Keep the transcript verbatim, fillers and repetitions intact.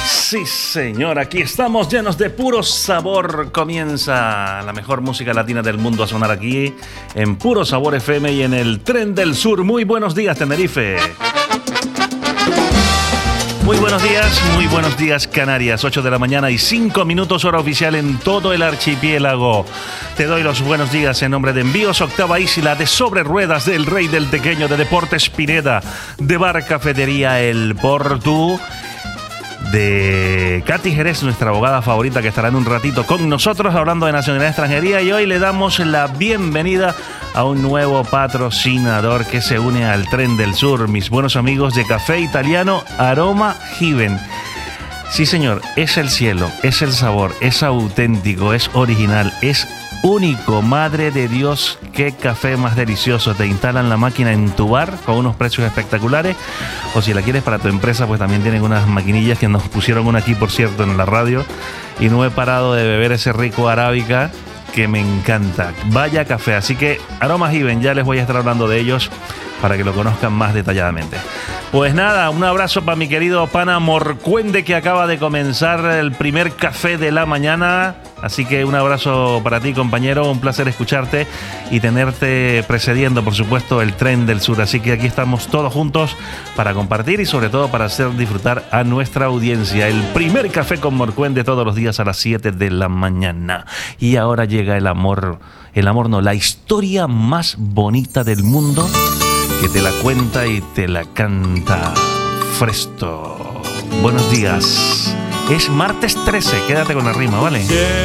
Sí, señor, aquí estamos llenos de puro sabor. Comienza la mejor música latina del mundo a sonar aquí en Puro Sabor F M y en el Tren del Sur. Muy buenos días, Tenerife. Muy buenos días, muy buenos días, Canarias. ocho de la mañana y cinco minutos hora oficial en todo el archipiélago. Te doy los buenos días en nombre de Envíos Octava Isla, de Sobre Ruedas, del Rey del Tequeño, de Deportes Pineda, de Bar Cafetería El Portu, de Katy Jerez, nuestra abogada favorita, que estará en un ratito con nosotros hablando de nacionalidad extranjería. Y hoy le damos la bienvenida a un nuevo patrocinador que se une al Tren del Sur, mis buenos amigos de Café Italiano Aroma Given. Sí, señor, es el cielo, es el sabor, es auténtico, es original, es único. Madre de Dios, qué café más delicioso. Te instalan la máquina en tu bar con unos precios espectaculares, o si la quieres para tu empresa, pues también tienen unas maquinillas, que nos pusieron una aquí, por cierto, en la radio, y no he parado de beber ese rico arábica que me encanta. Vaya café. Así que Aroma Given, ya les voy a estar hablando de ellos para que lo conozcan más detalladamente. Pues nada, un abrazo para mi querido pana Morcuende, que acaba de comenzar el primer café de la mañana. Así que un abrazo para ti, compañero. Un placer escucharte y tenerte precediendo, por supuesto, el Tren del Sur. Así que aquí estamos todos juntos para compartir y sobre todo para hacer disfrutar a nuestra audiencia. El primer café con Morcuende todos los días a las siete de la mañana. Y ahora llega el amor, el amor no, la historia más bonita del mundo, que te la cuenta y te la canta Fresto. Buenos días. Es martes trece, quédate con la rima, ¿vale?